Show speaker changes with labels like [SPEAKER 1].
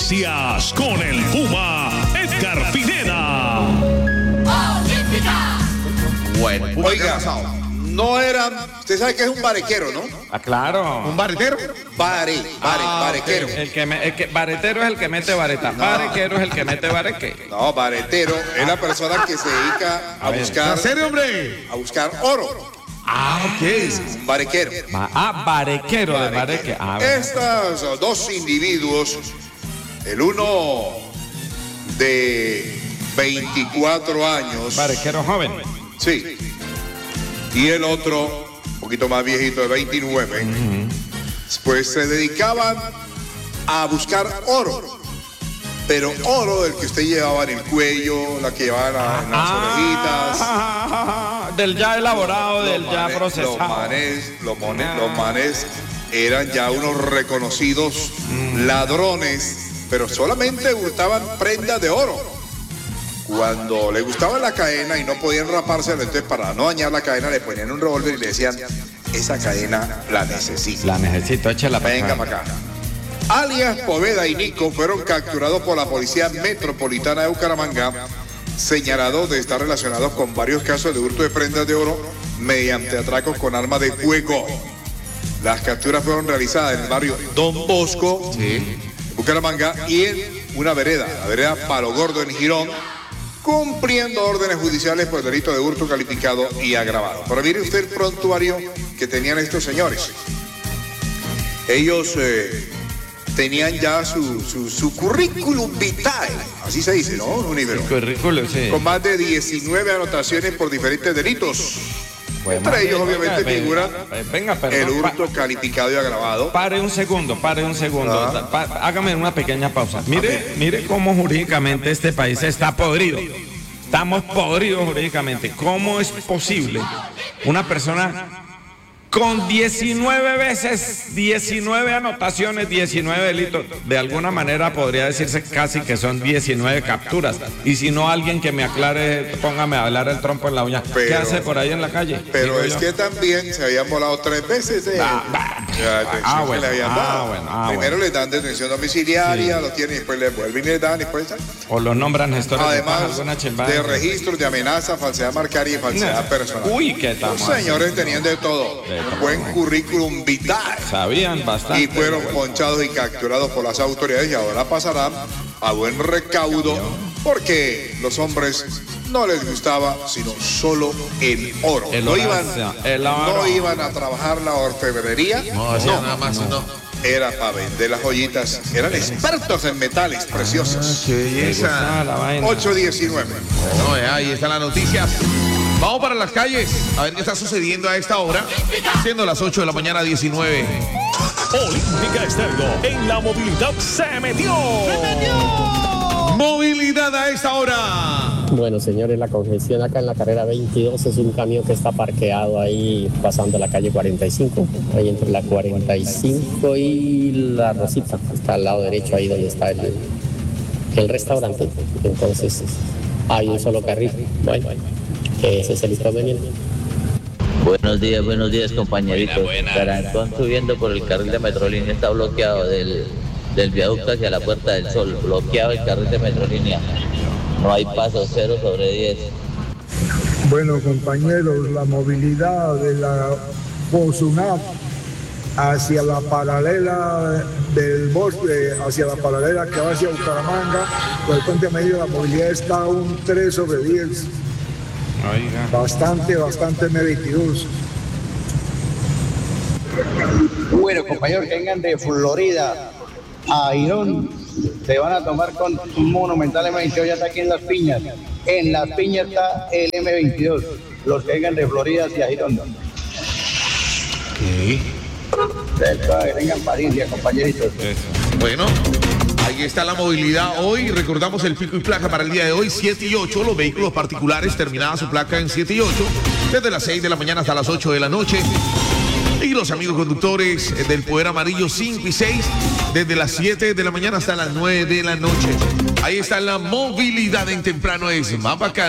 [SPEAKER 1] Noticias con el Puma Edgar Pineda.
[SPEAKER 2] Bueno,
[SPEAKER 3] oiga, no eran. Usted sabe que es un barequero, ¿no?
[SPEAKER 4] Ah, claro.
[SPEAKER 2] ¿un baretero?
[SPEAKER 3] Barequero.
[SPEAKER 4] Baretero es el que mete vareta.
[SPEAKER 3] No.
[SPEAKER 4] Barequero es el que mete bareque.
[SPEAKER 3] No, baretero es la persona que se dedica a buscar.
[SPEAKER 2] ¿En serio, hombre?
[SPEAKER 3] A buscar oro.
[SPEAKER 2] Ok.
[SPEAKER 3] Un barequero.
[SPEAKER 4] Barequero de bareque.
[SPEAKER 3] Estos dos individuos, el uno de 24 años.
[SPEAKER 4] Barequero joven.
[SPEAKER 3] Sí. Y el otro, un poquito más viejito, de 29. Pues se dedicaban a buscar oro. Pero oro del que usted llevaba en el cuello, la que llevaban en las orejitas.
[SPEAKER 4] Del ya elaborado, del ya procesado.
[SPEAKER 3] Los manes eran ya unos reconocidos ladrones, pero solamente hurtaban prendas de oro. Cuando le gustaba la cadena y no podían rapársela, entonces para no dañar la cadena le ponían un revólver y le decían, esa cadena la necesito.
[SPEAKER 4] La necesito, échela para
[SPEAKER 3] Venga para acá. Alias Poveda y Nico fueron capturados por la Policía Metropolitana de Bucaramanga, señalados de estar relacionados con varios casos de hurto de prendas de oro mediante atracos con armas de fuego. Las capturas fueron realizadas en el barrio Don Bosco, Bucaramanga, y en una vereda, la vereda Palo Gordo en Girón, cumpliendo órdenes judiciales por delito de hurto calificado y agravado. Pero mire usted el prontuario que tenían estos señores. Ellos tenían ya su currículum vitae, así se dice, ¿no? Un libro.
[SPEAKER 4] Currículum, sí.
[SPEAKER 3] Con más de 19 anotaciones por diferentes delitos. Entre ellos, obviamente, figura el hurto calificado y agravado.
[SPEAKER 4] Pare un segundo. Hágame una pequeña pausa. Mire cómo jurídicamente este país está podrido. Estamos podridos jurídicamente. ¿Cómo es posible una persona con 19 anotaciones, 19 delitos? De alguna manera podría decirse casi que son 19 capturas. Y si no, alguien que me aclare, póngame a hablar el trompo en la uña. ¿Qué hace por ahí en la calle?
[SPEAKER 3] Pero es que también se habían volado 3 veces. Primero les dan detención domiciliaria, lo tienen y después les vuelven y les dan y después.
[SPEAKER 4] O lo nombran gestores
[SPEAKER 3] además de registros de amenaza, falsedad marcaria y falsedad personal.
[SPEAKER 4] Uy, qué tal.
[SPEAKER 3] Los señores tenían de todo. Buen currículum vitae.
[SPEAKER 4] Sabían bastante.
[SPEAKER 3] Y fueron ponchados y capturados por las autoridades y ahora pasarán a buen recaudo porque los hombres no les gustaba sino solo el oro. No iban a trabajar la orfebrería.
[SPEAKER 2] No, nada más, no.
[SPEAKER 3] Era para vender las joyitas. Eran expertos en metales preciosos.
[SPEAKER 2] Qué belleza.
[SPEAKER 3] 8:19.
[SPEAKER 2] No, ahí están las noticias. Vamos para las calles a ver qué está sucediendo a esta hora, siendo las 8 de la mañana 19.
[SPEAKER 1] Olímpica Estéreo en la movilidad se metió.
[SPEAKER 2] Movilidad a esta hora.
[SPEAKER 5] Bueno, señores, la congestión acá en la carrera 22 es un camión que está parqueado ahí pasando la calle 45, ahí entre la 45 y la Rosita, está al lado derecho ahí donde está el restaurante. Entonces hay un solo carril. Bueno, ese es el inconveniente.
[SPEAKER 6] Buenos días, compañeritos. Carancón subiendo por el carril de Metrolínea está bloqueado del viaducto hacia la Puerta del Sol, bloqueado el carril de Metrolínea. No hay paso, 0/10.
[SPEAKER 7] Bueno, compañeros, la movilidad de la Bosunat hacia la paralela del bosque, hacia la paralela que va hacia Bucaramanga, por el puente medio, la movilidad está a un 3/10.
[SPEAKER 4] Oiga.
[SPEAKER 7] Bastante M22.
[SPEAKER 8] Bueno, compañeros, que vengan de Florida a Girón, se van a tomar con un monumental M22, ya está aquí en Las Piñas. En Las Piñas está el M22, los que vengan de Florida hacia Girón.
[SPEAKER 2] ¿Qué?
[SPEAKER 8] Que vengan París, compañeritos.
[SPEAKER 2] Bueno, ahí está la movilidad hoy. Recordamos el pico y placa para el día de hoy, 7 y 8. Los vehículos particulares terminada su placa en 7 y 8, desde las 6 de la mañana hasta las 8 de la noche. Y los amigos conductes del Poder Amarillo 5 y 6, desde las 7 de la mañana hasta las 9 de la noche. Ahí está la movilidad en temprano, es más bacana.